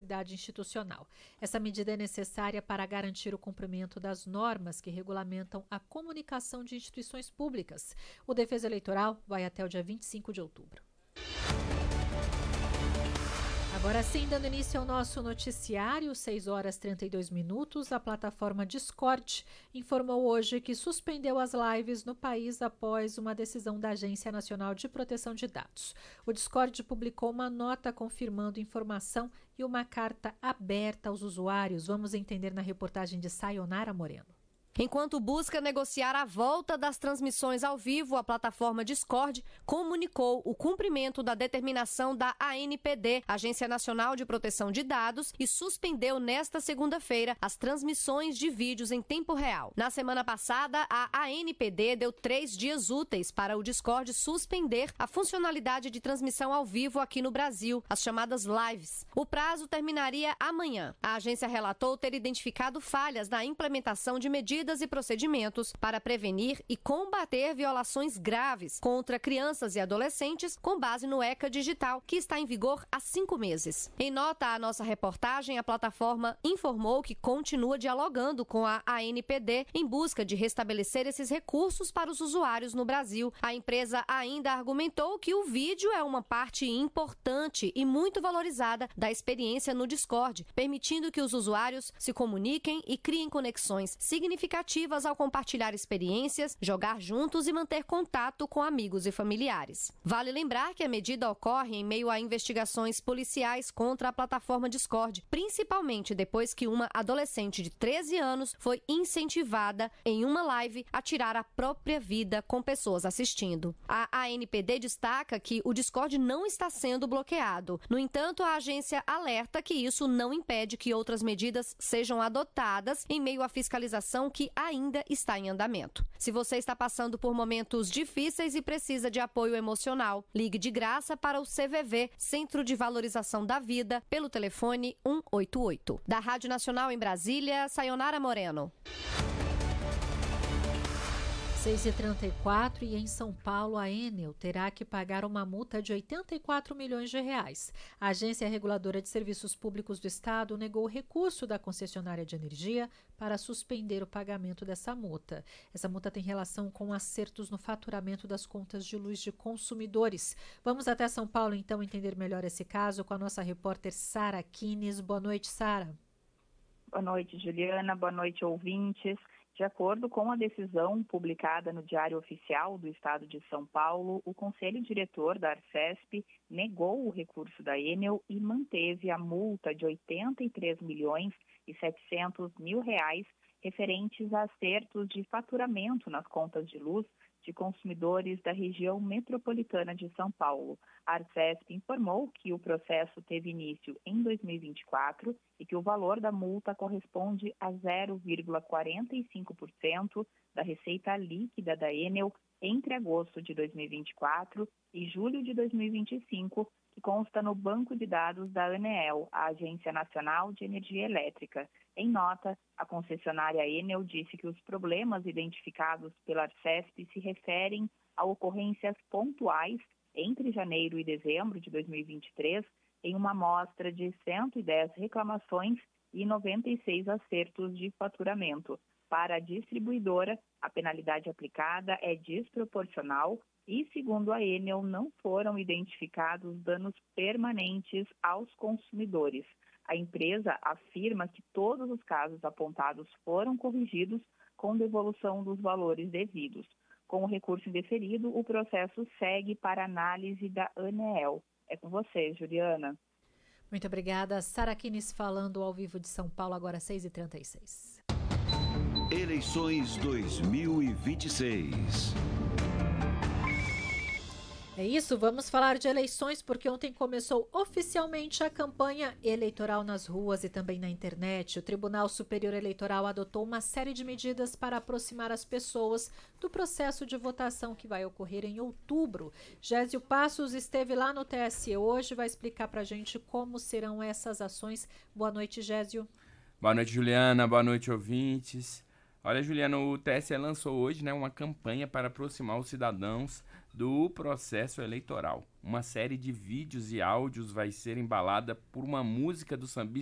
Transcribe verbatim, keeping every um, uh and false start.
integridade institucional. Essa medida é necessária para garantir o cumprimento das normas que regulamentam a comunicação de instituições públicas. O Defesa Eleitoral vai até o dia vinte e cinco de outubro. Agora sim, dando início ao nosso noticiário, seis horas e trinta e dois minutos, a plataforma Discord informou hoje que suspendeu as lives no país após uma decisão da Agência Nacional de Proteção de Dados. O Discord publicou uma nota confirmando informação e uma carta aberta aos usuários. Vamos entender na reportagem de Sayonara Moreno. Enquanto busca negociar a volta das transmissões ao vivo, a plataforma Discord comunicou o cumprimento da determinação da A N P D, Agência Nacional de Proteção de Dados, e suspendeu nesta segunda-feira as transmissões de vídeos em tempo real. Na semana passada, a A N P D deu três dias úteis para o Discord suspender a funcionalidade de transmissão ao vivo aqui no Brasil, as chamadas lives. O prazo terminaria amanhã. A agência relatou ter identificado falhas na implementação de medidas e procedimentos para prevenir e combater violações graves contra crianças e adolescentes com base no ECA Digital, que está em vigor há cinco meses. Em nota à nossa reportagem, a plataforma informou que continua dialogando com a A N P D em busca de restabelecer esses recursos para os usuários no Brasil. A empresa ainda argumentou que o vídeo é uma parte importante e muito valorizada da experiência no Discord, permitindo que os usuários se comuniquem e criem conexões significativas ao compartilhar experiências, jogar juntos e manter contato com amigos e familiares. Vale lembrar que a medida ocorre em meio a investigações policiais contra a plataforma Discord, principalmente depois que uma adolescente de treze anos foi incentivada em uma live a tirar a própria vida com pessoas assistindo. A A N P D destaca que o Discord não está sendo bloqueado. No entanto, a agência alerta que isso não impede que outras medidas sejam adotadas em meio à fiscalização que ainda está em andamento. Se você está passando por momentos difíceis e precisa de apoio emocional, ligue de graça para o C V V, Centro de Valorização da Vida, pelo telefone um um oito oito. Da Rádio Nacional em Brasília, Sayonara Moreno. seis e trinta e quatro e em São Paulo a Enel terá que pagar uma multa de oitenta e quatro milhões de reais. A Agência Reguladora de Serviços Públicos do Estado negou o recurso da concessionária de energia para suspender o pagamento dessa multa. Essa multa tem relação com acertos no faturamento das contas de luz de consumidores. Vamos até São Paulo então entender melhor esse caso com a nossa repórter Sara Kines. Boa noite, Sara. Boa noite, Juliana. Boa noite, ouvintes. De acordo com a decisão publicada no Diário Oficial do Estado de São Paulo, o Conselho Diretor da Arcesp negou o recurso da Enel e manteve a multa de oitenta e três milhões e setecentos mil reais referentes a acertos de faturamento nas contas de luz de consumidores da região metropolitana de São Paulo. A Arcesp informou que o processo teve início em dois mil e vinte e quatro e que o valor da multa corresponde a zero vírgula quarenta e cinco por cento da receita líquida da Enel entre agosto de dois mil e vinte e quatro e julho de dois mil e vinte e cinco, que consta no banco de dados da ANEEL, a Agência Nacional de Energia Elétrica. Em nota, a concessionária Enel disse que os problemas identificados pela Arcesp se referem a ocorrências pontuais entre janeiro e dezembro de dois mil e vinte e três, em uma amostra de cento e dez reclamações e noventa e seis acertos de faturamento. Para a distribuidora, a penalidade aplicada é desproporcional e, segundo a Enel, não foram identificados danos permanentes aos consumidores. A empresa afirma que todos os casos apontados foram corrigidos com devolução dos valores devidos. Com o recurso indeferido, o processo segue para análise da ANEEL. É com você, Juliana. Muito obrigada. Sara Kines falando ao vivo de São Paulo, agora seis e trinta e seis. Eleições dois mil e vinte e seis. É isso, vamos falar de eleições porque ontem começou oficialmente a campanha eleitoral nas ruas e também na internet. O Tribunal Superior Eleitoral adotou uma série de medidas para aproximar as pessoas do processo de votação que vai ocorrer em outubro. Gésio Passos esteve lá no T S E hoje, vai explicar para a gente como serão essas ações. Boa noite, Gésio. Boa noite, Juliana. Boa noite, ouvintes. Olha, Juliana, o T S E lançou hoje, né, uma campanha para aproximar os cidadãos do processo eleitoral. Uma série de vídeos e áudios vai ser embalada por uma música do sambista